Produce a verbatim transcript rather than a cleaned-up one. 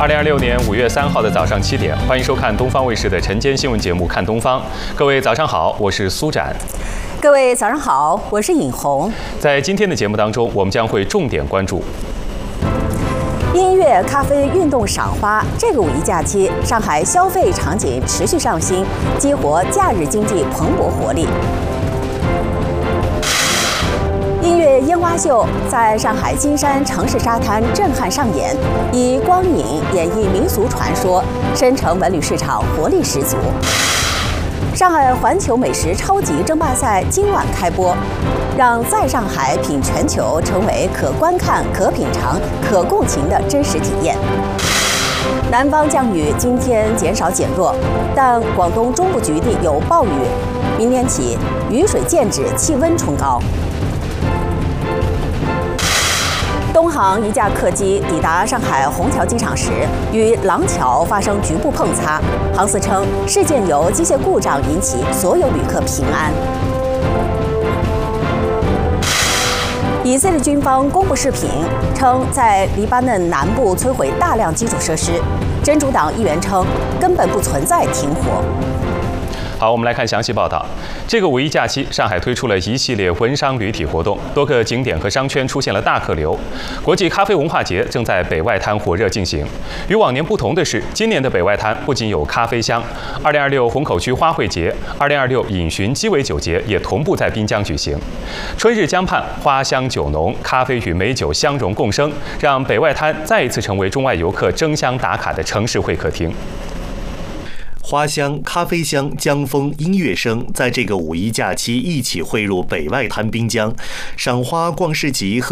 二零二六年五月三号的早上七点，欢迎收看东方卫视的晨间新闻节目《看东方》。各位早上好，我是苏展。 各位早上好，我是尹红。 在今天的节目当中，我们将会重点关注音乐、咖啡、运动、赏花。这个五一假期，上海消费场景持续上新，激活假日经济蓬勃活力。音乐烟花秀在上海金山城市沙滩震撼上演，以光影演绎民俗传说，深城文旅市场活力十足。上海环球美食超级争霸赛今晚开播，让在上海品全球成为可观看、可品尝、可共情的真实体验。南方降雨今天减少减弱，但广东中部局地有暴雨，明天起雨水渐止，气温冲高。东航一架客机抵达上海虹桥机场时，与廊桥发生局部碰擦。航司称，事件由机械故障引起，所有旅客平安。以色列军方公布视频，称在黎巴嫩南部摧毁大量基础设施。真主党议员称，根本不存在停火。 好，我们来看详细报道。这个五一假期，上海推出了一系列文商旅体活动，多个景点和商圈出现了大客流。国际咖啡文化节正在北外滩火热进行。与往年不同的是，今年的北外滩不仅有咖啡香，二零二六虹口区花卉节、二零二六饮寻鸡尾酒节也同步在滨江举行。春日江畔，花香酒浓，咖啡与美酒相融共生，让北外滩再一次成为中外游客争相打卡的城市会客厅。 花香、咖啡香、江风、音乐声，在这个五一假期一起汇入北外滩滨江，赏花、逛市集。